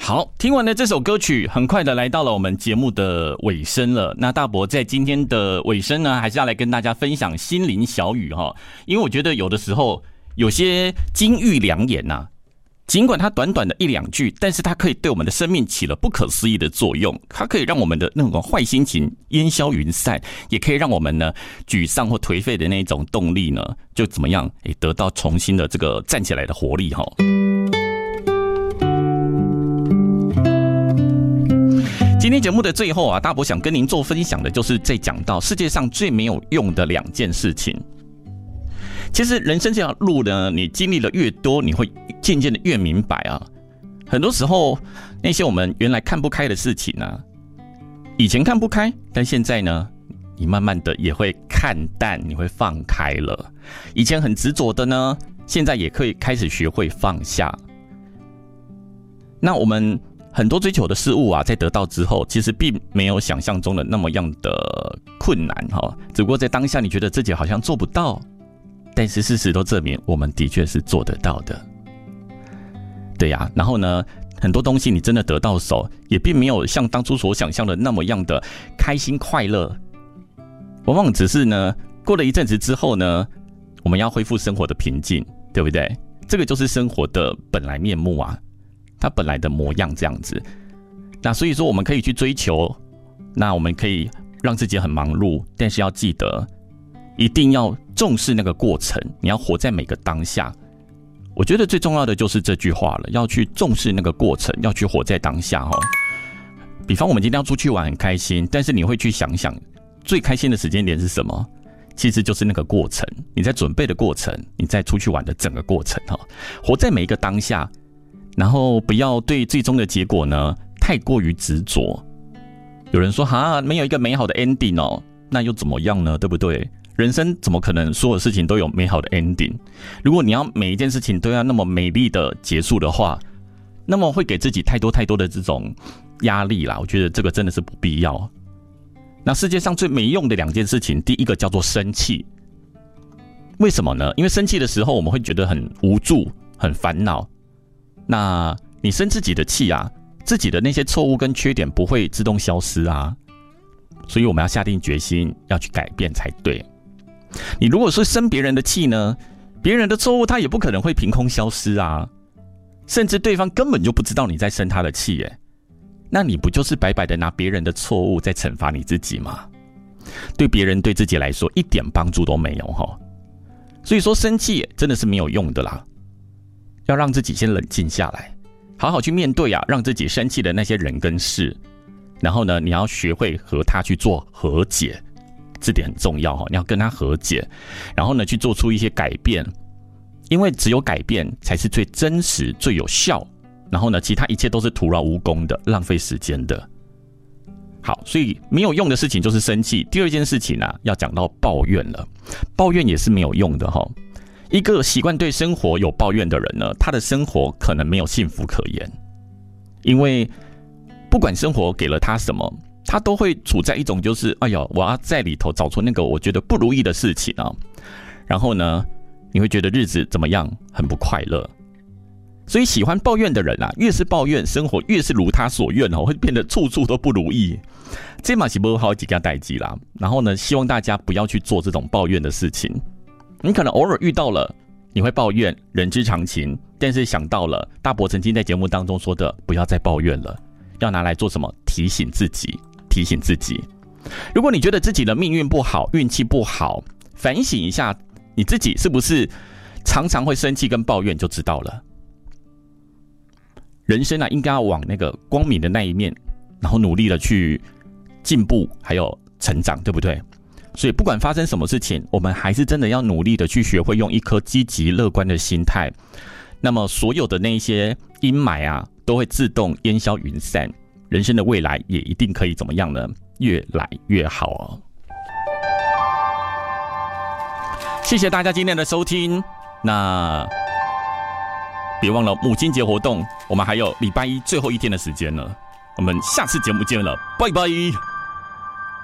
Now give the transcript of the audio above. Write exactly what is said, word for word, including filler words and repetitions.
好，听完了这首歌曲，很快的来到了我们节目的尾声了。那大伯在今天的尾声呢，还是要来跟大家分享心灵小语哈，因为我觉得有的时候有些金玉良言呐、啊，尽管它短短的一两句，但是它可以对我们的生命起了不可思议的作用。它可以让我们的那种坏心情烟消云散，也可以让我们呢沮丧或颓废的那种动力呢，就怎么样诶得到重新的这个站起来的活力哈。今天节目的最后啊，大伯想跟您做分享的就是在讲到世界上最没有用的两件事情。其实人生这条路呢，你经历了越多，你会渐渐的越明白啊。很多时候那些我们原来看不开的事情啊，以前看不开，但现在呢，你慢慢的也会看淡，你会放开了。以前很执着的呢，现在也可以开始学会放下。那我们很多追求的事物啊，在得到之后，其实并没有想象中的那么样的困难哈。只不过在当下，你觉得自己好像做不到，但是事实都证明，我们的确是做得到的。对呀、啊，然后呢，很多东西你真的得到手，也并没有像当初所想象的那么样的开心快乐。往往只是呢，过了一阵子之后呢，我们要恢复生活的平静，对不对？这个就是生活的本来面目啊。它本来的模样这样子，那所以说我们可以去追求，那我们可以让自己很忙碌，但是要记得一定要重视那个过程，你要活在每个当下。我觉得最重要的就是这句话了，要去重视那个过程，要去活在当下哦。比方我们今天要出去玩很开心，但是你会去想想最开心的时间点是什么？其实就是那个过程，你在准备的过程，你在出去玩的整个过程哦，活在每一个当下。然后不要对最终的结果呢太过于执着。有人说哈，没有一个美好的 ending 哦，那又怎么样呢？对不对？人生怎么可能所有事情都有美好的 ending？ 如果你要每一件事情都要那么美丽的结束的话，那么会给自己太多太多的这种压力啦。我觉得这个真的是不必要。那世界上最没用的两件事情，第一个叫做生气。为什么呢？因为生气的时候我们会觉得很无助、很烦恼。那你生自己的气啊，自己的那些错误跟缺点不会自动消失啊，所以我们要下定决心要去改变才对。你如果是生别人的气呢，别人的错误他也不可能会凭空消失啊，甚至对方根本就不知道你在生他的气耶，那你不就是白白的拿别人的错误在惩罚你自己吗？对别人对自己来说一点帮助都没有齁。所以说生气真的是没有用的啦。要让自己先冷静下来，好好去面对啊，让自己生气的那些人跟事，然后呢，你要学会和他去做和解，这点很重要哈，你要跟他和解，然后呢，去做出一些改变，因为只有改变才是最真实、最有效，然后呢，其他一切都是徒劳无功的、浪费时间的。好，所以没有用的事情就是生气。第二件事情啊，要讲到抱怨了，抱怨也是没有用的哈。一个习惯对生活有抱怨的人呢，他的生活可能没有幸福可言，因为不管生活给了他什么，他都会处在一种就是哎呦，我要在里头找出那个我觉得不如意的事情啊，然后呢，你会觉得日子怎么样，很不快乐。所以喜欢抱怨的人啊，越是抱怨，生活越是如他所愿哦，会变得处处都不如意。这嘛是不好几件代志啦。然后呢，希望大家不要去做这种抱怨的事情。你可能偶尔遇到了，你会抱怨，人之常情。但是想到了大伯曾经在节目当中说的，不要再抱怨了，要拿来做什么？提醒自己，提醒自己。如果你觉得自己的命运不好，运气不好，反省一下你自己是不是常常会生气跟抱怨，就知道了。人生啊，应该要往那个光明的那一面，然后努力的去进步，还有成长，对不对？所以不管发生什么事情，我们还是真的要努力的去学会用一颗积极乐观的心态，那么所有的那些阴霾啊，都会自动烟消云散，人生的未来也一定可以怎么样呢？越来越好哦。谢谢大家今天的收听，那别忘了母亲节活动，我们还有礼拜一最后一天的时间了，我们下次节目见了，拜拜。